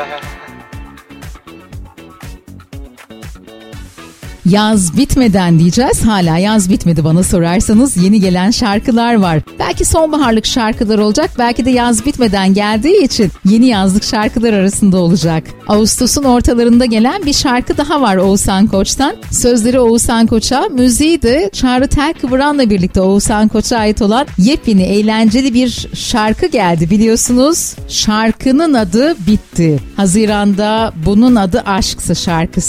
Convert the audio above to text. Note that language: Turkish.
Yaz bitmeden diyeceğiz. Hala yaz bitmedi bana sorarsanız. Yeni gelen şarkılar var. Belki sonbaharlık şarkılar olacak. Belki de yaz bitmeden geldiği için yeni yazlık şarkılar arasında olacak. Ağustos'un ortalarında gelen bir şarkı daha var Oğuzhan Koç'tan. Sözleri Oğuzhan Koç'a, müziği de Çağrı Telkıvran'la birlikte Oğuzhan Koç'a ait olan yepyeni eğlenceli bir şarkı geldi biliyorsunuz. Şarkının adı Bitti. Haziran'da bunun adı Aşksa şarkısı.